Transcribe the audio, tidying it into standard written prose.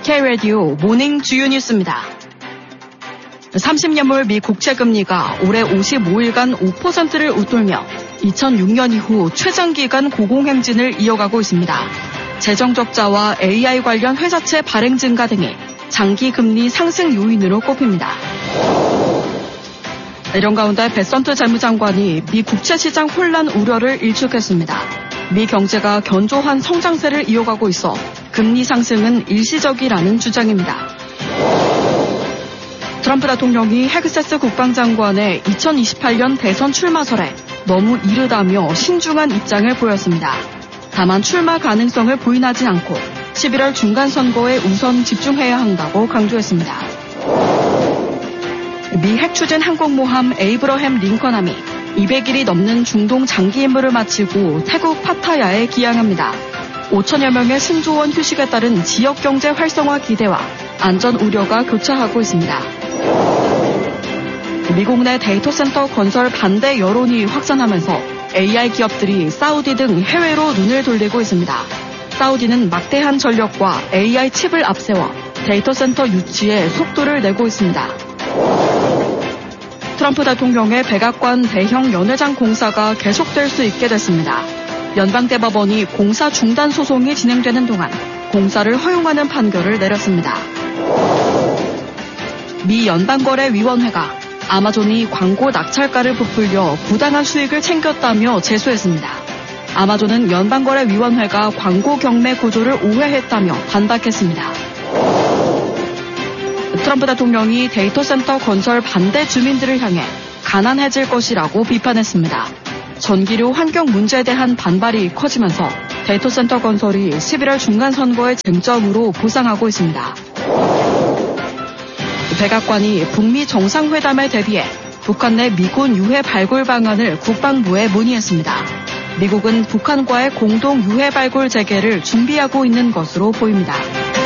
K-라디오 모닝 주요 뉴스입니다. 30년물 미 국채금리가 올해 55일간 5%를 웃돌며 2006년 이후 최장기간 고공행진을 이어가고 있습니다. 재정적자와 AI 관련 회사채 발행 증가 등이 장기 금리 상승 요인으로 꼽힙니다. 이런 가운데 베선트 재무장관이 미 국채시장 혼란 우려를 일축했습니다. 미 경제가 견조한 성장세를 이어가고 있어 금리 상승은 일시적이라는 주장입니다. 트럼프 대통령이 헥세스 국방장관의 2028년 대선 출마설에 너무 이르다며 신중한 입장을 보였습니다. 다만 출마 가능성을 부인하진 않고 11월 중간선거에 우선 집중해야 한다고 강조했습니다. 미 핵추진 항공모함 에이브러햄 링컨함이 200일이 넘는 중동 장기 임무를 마치고 태국 파타야에 기항합니다. 5천여 명의 승조원 휴식에 따른 지역경제 활성화 기대와 안전 우려가 교차하고 있습니다. 미국 내 데이터센터 건설 반대 여론이 확산하면서 AI 기업들이 사우디 등 해외로 눈을 돌리고 있습니다. 사우디는 막대한 전력과 AI 칩을 앞세워 데이터센터 유치에 속도를 내고 있습니다. 트럼프 대통령의 백악관 대형 연회장 공사가 계속될 수 있게 됐습니다. 연방대법원이 공사 중단 소송이 진행되는 동안 공사를 허용하는 판결을 내렸습니다. 미 연방거래위원회가 아마존이 광고 낙찰가를 부풀려 부당한 수익을 챙겼다며 제소했습니다. 아마존은 연방거래위원회가 광고 경매 구조를 오해했다며 반박했습니다. 트럼프 대통령이 데이터센터 건설 반대 주민들을 향해 가난해질 것이라고 비판했습니다. 전기료 환경 문제에 대한 반발이 커지면서 데이터센터 건설이 11월 중간선거의 쟁점으로 부상하고 있습니다. 백악관이 북미 정상회담에 대비해 북한 내 미군 유해 발굴 방안을 국방부에 문의했습니다. 미국은 북한과의 공동 유해 발굴 재개를 준비하고 있는 것으로 보입니다.